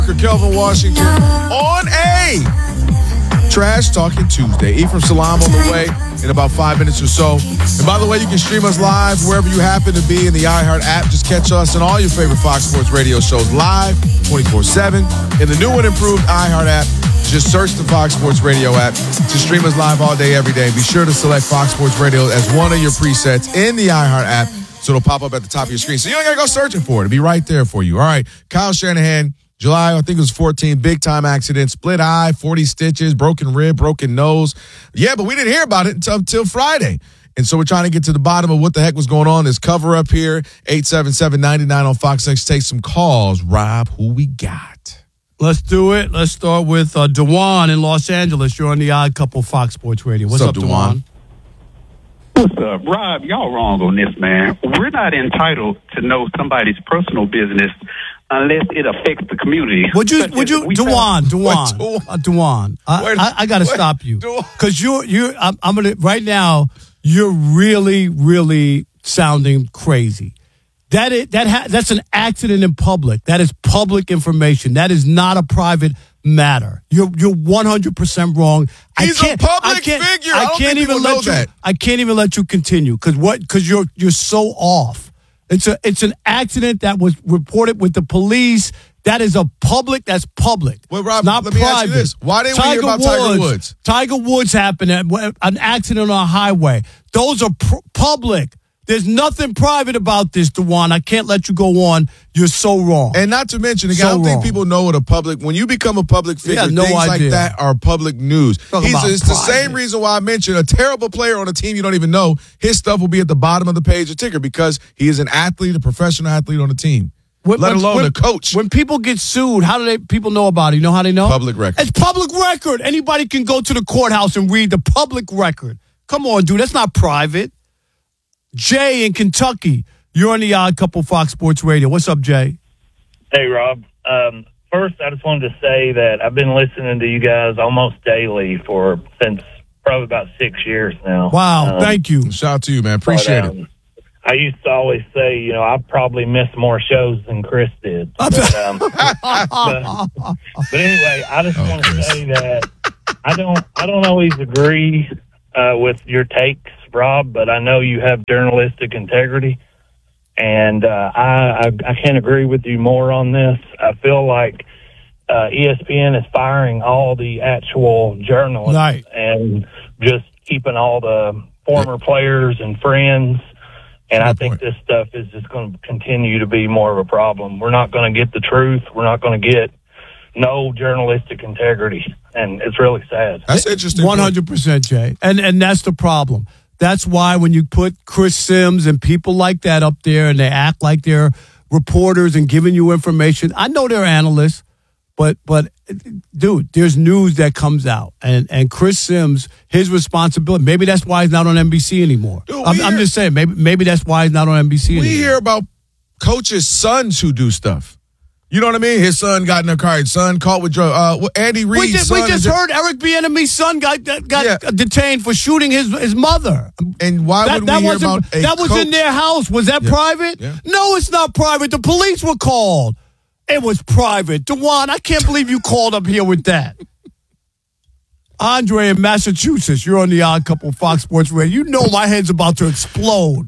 Kelvin Washington on a Trash Talking Tuesday. Ephraim Salam on the way in about 5 minutes or so. And by the way, you can stream us live wherever you happen to be in the iHeart app. Just catch us and all your favorite Fox Sports radio shows live 24/7 in the new and improved iHeart app. Just search the Fox Sports Radio app to stream us live all day, every day. Be sure to select Fox Sports Radio as one of your presets in the iHeart app so it'll pop up at the top of your screen. So you don't got to go searching for it. It'll be right there for you. All right, Kyle Shanahan, July, I think it was 14, big-time accident, split eye, 40 stitches, broken rib, broken nose. Yeah, but we didn't hear about it until Friday. And so we're trying to get to the bottom of what the heck was going on. This cover-up here, 877-99 on Fox Next. Take some calls. Rob, who we got? Let's do it. Let's start with Dewan in Los Angeles. You're on the Odd Couple Fox Sports Radio. What's up, Dewan? What's up? Rob, y'all wrong on this, man. We're not entitled to know somebody's personal business unless it affects the community. Dewan, I got to stop you because I'm gonna right now. You're really, really sounding crazy. That's an accident in public. That is public information. That is not a private matter. You're 100% wrong. He's a public figure. I can't even let you. I can't even let you continue because you're so off. It's an accident that was reported with the police. That is that's public. Well, Rob, not let me private. ask you this. Why didn't we hear about Tiger Woods? Tiger Woods happened at an accident on a highway. Those are public. There's nothing private about this, Dewan. I can't let you go on. You're so wrong. And not to mention, again, I don't think people know what a public, when you become a public figure, things like that are public news. It's the same reason why I mentioned a terrible player on a team you don't even know. His stuff will be at the bottom of the page of ticker because he is an athlete, a professional athlete on the team. Let alone a coach. When people get sued, how do people know about it? You know how they know? Public record. It's public record. Anybody can go to the courthouse and read the public record. Come on, dude. That's not private. Jay in Kentucky, you're on the Odd Couple Fox Sports Radio. What's up, Jay? Hey, Rob. First, I just wanted to say that I've been listening to you guys almost daily since probably about 6 years now. Wow, thank you. Shout out to you, man. Appreciate it. I used to always say, I probably missed more shows than Chris did. But anyway, I just want to say that I don't always agree with your takes, Rob, but I know you have journalistic integrity, and I can't agree with you more on this. I feel like ESPN is firing all the actual journalists and just keeping all the former players and friends, and I think this stuff is just going to continue to be more of a problem. We're not going to get the truth. We're not going to get no journalistic integrity, and it's really sad. That's interesting. 100%, Jay, and that's the problem. That's why when you put Chris Sims and people like that up there and they act like they're reporters and giving you information, I know they're analysts, but dude, there's news that comes out. And Chris Sims, his responsibility, maybe that's why he's not on NBC anymore. Dude, I'm just saying, maybe that's why he's not on NBC anymore. We hear about coaches' sons who do stuff. You know what I mean? His son got in a car. His son caught with drugs. Andy Reid's son. We just heard Eric Bieniemy's son got detained for shooting his mother. And why would we hear about a That was coach? in their house. Was that private? Yeah. No, it's not private. The police were called. It was private. Dewan, I can't believe you called up here with that. Andre in Massachusetts, you're on the Odd Couple Fox Sports Radio. You know my head's about to explode.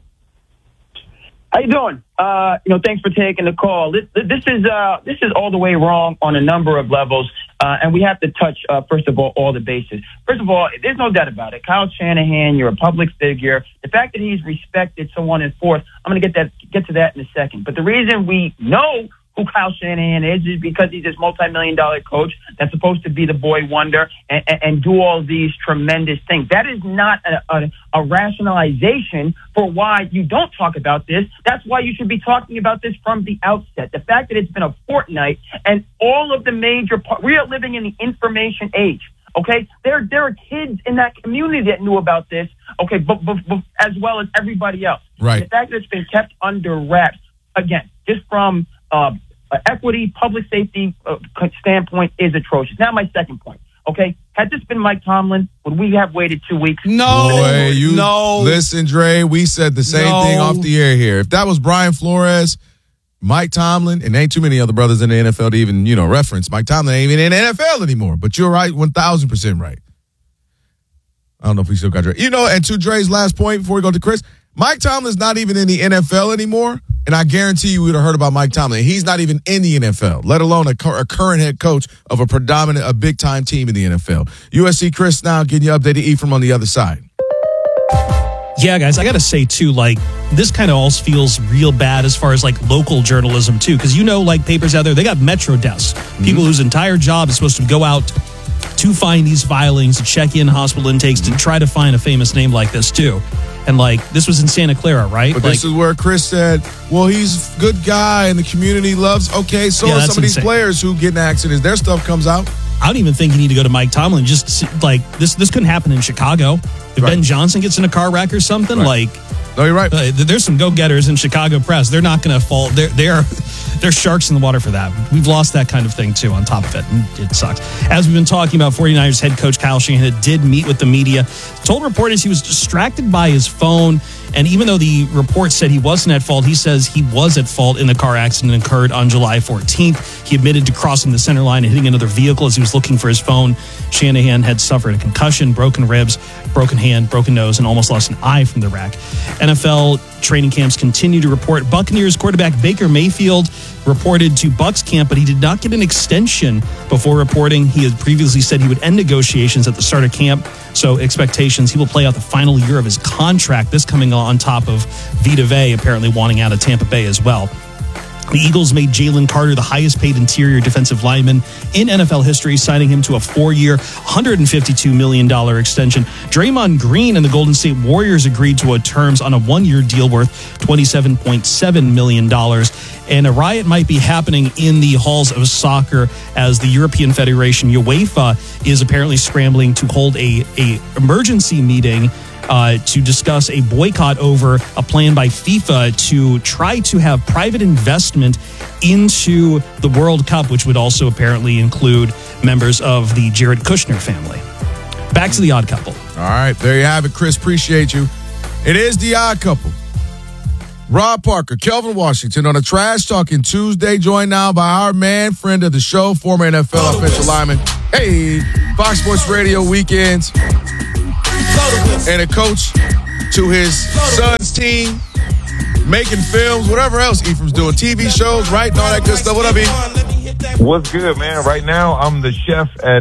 How you doing? Thanks for taking the call. This is all the way wrong on a number of levels, and we have to touch first of all the bases. First of all, there's no doubt about it. Kyle Shanahan, you're a public figure. The fact that he's respected, so on and forth. I'm going to get to that in a second. But the reason we know who Kyle Shanahan is because he's this multi-million-dollar coach that's supposed to be the boy wonder and do all these tremendous things. That is not a rationalization for why you don't talk about this. That's why you should be talking about this from the outset. The fact that it's been a fortnight and all of the major we are living in the information age. Okay, there are kids in that community that knew about this. Okay, but as well as everybody else. Right. The fact that it's been kept under wraps, again, just from equity, public safety standpoint, is atrocious. Now, my second point. Okay, had this been Mike Tomlin, would we have waited 2 weeks? No. Listen, Dre, we said the same thing off the air here. If that was Brian Flores, Mike Tomlin, and ain't too many other brothers in the NFL to even, reference. Mike Tomlin ain't even in the NFL anymore, but you're right, 1,000% right. I don't know if we still got Dre. And to Dre's last point before we go to Chris, Mike Tomlin's not even in the NFL anymore, and I guarantee you would have heard about Mike Tomlin. He's not even in the NFL, let alone a current head coach of a big-time team in the NFL. USC Chris now getting you updated, Ephraim on the other side. Yeah, guys, I got to say, too, this kind of all feels real bad as far as, local journalism, too. Because, papers out there, they got Metro desks. People whose entire job is supposed to go out to find these filings, to check in hospital intakes, to try to find a famous name like this, too. And, this was in Santa Clara, right? But this is where Chris said, well, he's a good guy and the community loves. Okay, so are some of these players who get in accidents. Their stuff comes out. I don't even think you need to go to Mike Tomlin. Just, this couldn't happen in Chicago. If Ben Johnson gets in a car wreck or something, no, you're right. There's some go-getters in Chicago press. They're not going to fall. They're sharks in the water for that. We've lost that kind of thing, too, on top of it. And it sucks. As we've been talking about, 49ers head coach Kyle Shanahan did meet with the media, told reporters he was distracted by his phone. And even though the report said he wasn't at fault, he says he was at fault in the car accident that occurred on July 14th. He admitted to crossing the center line and hitting another vehicle as he was looking for his phone. Shanahan had suffered a concussion, broken ribs, broken hand, broken nose, and almost lost an eye from the wreck. NFL training camps continue to report. Buccaneers quarterback Baker Mayfield reported to Bucs camp, but he did not get an extension before reporting. He had previously said he would end negotiations at the start of camp. So expectations, he will play out the final year of his contract. This coming on top of Vita Vea apparently wanting out of Tampa Bay as well. The Eagles made Jalen Carter the highest paid interior defensive lineman in NFL history, signing him to a 4-year, $152 million extension. Draymond Green and the Golden State Warriors agreed to terms on a 1-year deal worth $27.7 million. And a riot might be happening in the halls of soccer as the European Federation, UEFA, is apparently scrambling to hold a emergency meeting to discuss a boycott over a plan by FIFA to try to have private investment into the World Cup, which would also apparently include members of the Jared Kushner family. Back to the Odd Couple. All right, there you have it, Chris. Appreciate you. It is the Odd Couple. Rob Parker, Kelvin Washington on a Trash Talking Tuesday, joined now by our man, friend of the show, former NFL offensive lineman. Hey, Fox Sports Radio weekends. And a coach to his son's team, making films, whatever else Ephraim's doing, TV shows, right, and all that good stuff. What up, E? What's good, man? Right now, I'm the chef at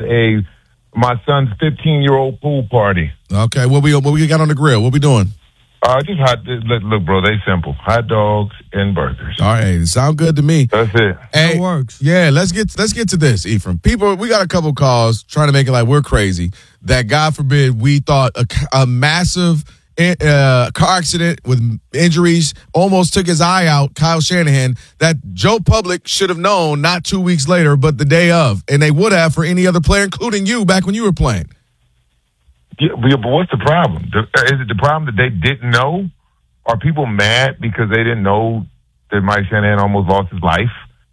my son's 15-year-old pool party. Okay, what we got on the grill? What we doing? Just look, bro, they simple. Hot dogs and burgers. All right, sound good to me. That's it. Hey, it works. Yeah, let's get to this, Ephraim. People, we got a couple calls trying to make it like we're crazy. That, God forbid, we thought a massive car accident with injuries almost took his eye out, Kyle Shanahan, that Joe Public should have known not 2 weeks later, but the day of. And they would have for any other player, including you, back when you were playing. Yeah, but what's the problem? Is it the problem that they didn't know? Are people mad because they didn't know that Mike Shanahan almost lost his life?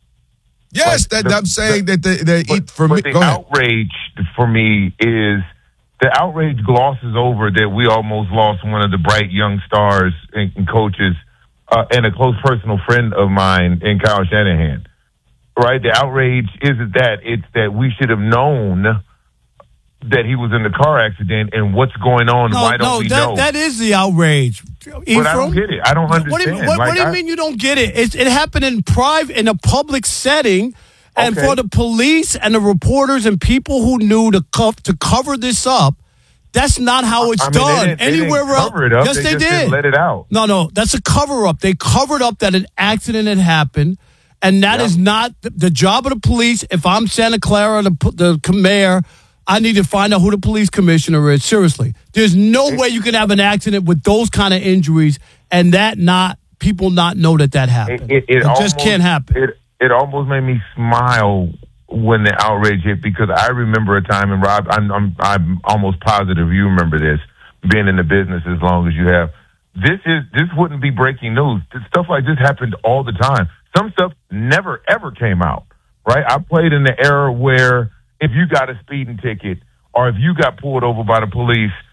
Yes, I'm saying that the outrage for me is the outrage glosses over that we almost lost one of the bright young stars and coaches and a close personal friend of mine in Kyle Shanahan. Right? The outrage isn't that. It's that we should have known that he was in the car accident and what's going on. Why don't we know? That is the outrage. But I don't get it. I don't understand. What do you mean you don't get it? It happened in private, in a public setting, and for the police and the reporters and people who knew to cover this up. That's not how it's done. Anywhere else, yes, they did. Didn't let it out. No, that's a cover up. They covered up that an accident had happened, and that is not the job of the police. If I'm Santa Clara, the mayor, I need to find out who the police commissioner is. Seriously. There's no way you can have an accident with those kind of injuries and people not know that happened. It just can't happen. It almost made me smile when the outrage hit, because I remember a time, and Rob, I'm almost positive you remember this, being in the business as long as you have. This wouldn't be breaking news. Stuff like this happened all the time. Some stuff never ever came out. Right? I played in the era where if you got a speeding ticket or if you got pulled over by the police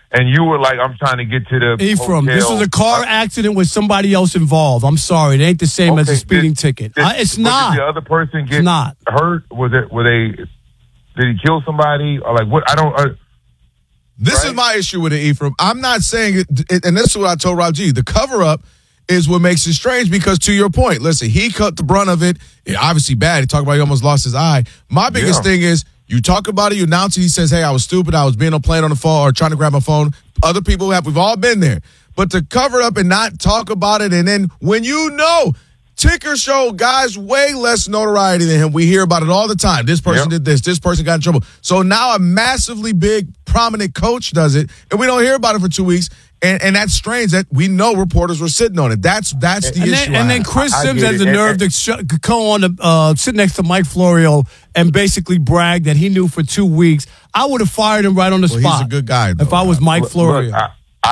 and you were like, I'm trying to get to the Ephraim, hotel. this is a car accident with somebody else involved. I'm sorry. It ain't the same as a speeding ticket. It's not. Did the other person get not. hurt? Did he kill somebody? Or like, what? I don't... This is my issue with it, Ephraim. I'm not saying it, and this is what I told Rob G. The cover-up is what makes it strange because, to your point, listen, he cut the brunt of it. Obviously bad. He talked about he almost lost his eye. My biggest thing is you talk about it, you announce it, he says, hey, I was stupid. I was being playing on the phone or trying to grab my phone. Other people we've all been there. But to cover up and not talk about it, and then when you know, Ticker show guys way less notoriety than him. We hear about it all the time. This person did this person got in trouble. So now a massively big, prominent coach does it, and we don't hear about it for 2 weeks. And that's strange that we know reporters were sitting on it. That's the issue. And then Chris Sims has the nerve to go on sit next to Mike Florio and basically brag that he knew for 2 weeks. I would have fired him right on the spot. He's a good guy, though, if I was Mike Florio. Look,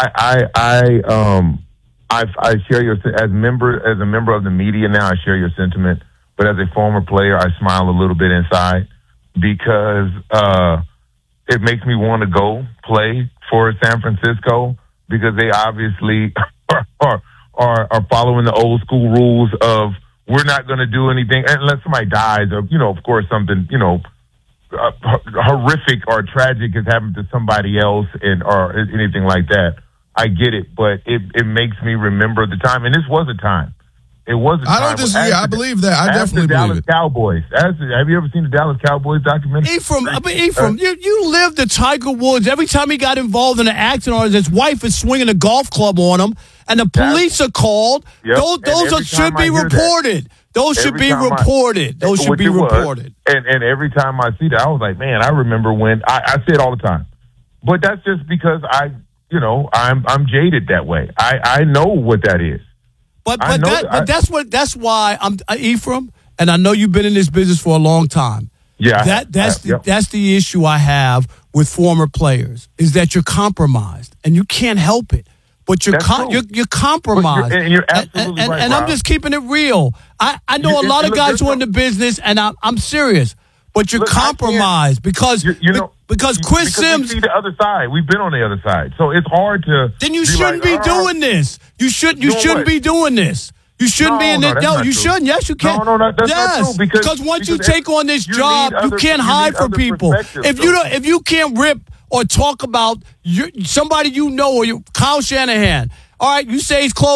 I share your as a member of the media now. I share your sentiment, but as a former player, I smile a little bit inside because it makes me want to go play for San Francisco because they obviously are following the old school rules of we're not going to do anything unless somebody dies or of course something horrific or tragic has happened to somebody else or anything like that. I get it, but it makes me remember the time. And this was a time. It was a time. I don't disagree. I believe that. I definitely believe it. Cowboys. Have you ever seen the Dallas Cowboys documentary? Ephraim, you lived the Tiger Woods. Every time he got involved in an accident or his wife is swinging a golf club on him and the police are called, those should be reported. Those should be reported. Those should be reported. And every time I see that, I was like, man, I remember when I say it all the time. But that's just because I'm jaded that way. I know what that is. But that's why I'm Ephraim, and I know you've been in this business for a long time. Yeah. That's the issue I have with former players is that you're compromised and you can't help it. But you're compromised. And you're absolutely right. And I'm just keeping it real. I know a lot of guys who are in the business, and I'm serious. But you're compromised because Chris Sims. We see the other side. We've been on the other side, so it's hard to. Then you shouldn't be doing this. You shouldn't be doing this. You shouldn't be in it. No, you shouldn't. Yes, you can. No, that's not true. Because once you take on this job, you can't hide from people. If you can't rip or talk about somebody or Kyle Shanahan. All right, you say he's close.